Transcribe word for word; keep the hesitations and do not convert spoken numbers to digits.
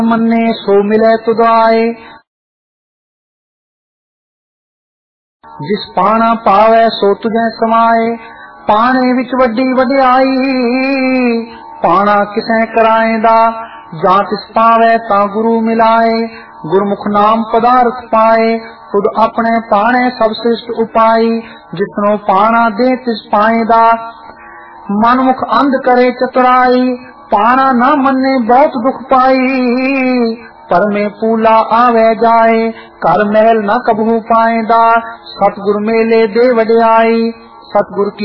मन्ने सो मिले तुदाए। जिस पाना पावे सो तुझे समाए। पाने विच वड्डी वड्याई पाना किसे कराएंदा। जा तिस पावे ता गुरु मिलाए। गुरमुख नाम पदार्थ पाए खुद अपने पाने सब श्रेष्ठ उपाय। जिसनो पाना दे तिस पाएदा मनमुख अंध करे चतुराई। पाना न मन्ने बहुत दुख पाई पर में पूला आवे जाए। कर महल न कबहू पाएदा सतगुर मेले दे वड्याई। सतगुर की